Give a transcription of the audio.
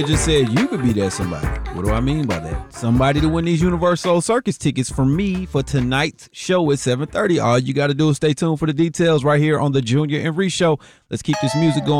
just said you could be that somebody. What do I mean by that? Somebody to win these Universal Circus tickets from me for tonight's show at 7:30. All you got to do is stay tuned for the details right here on the Junior and Reese Show. Let's keep this music going.